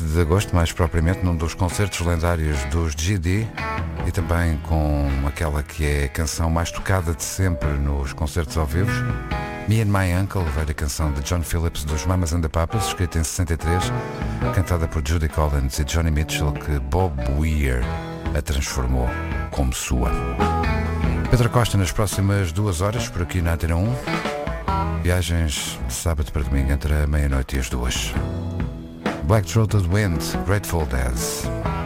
7 de agosto, mais propriamente, num dos concertos lendários dos GD e também com aquela que é a canção mais tocada de sempre nos concertos ao vivo, Me and My Uncle, velha canção de John Phillips dos Mamas and the Papas, escrita em 63, cantada por Judy Collins e Johnny Mitchell, que Bob Weir a transformou como sua. Pedro Costa nas próximas 2 horas, por aqui na Antena 1. Viagens de sábado para domingo entre a meia-noite e as 2. Black Throated Wind, Grateful Dead.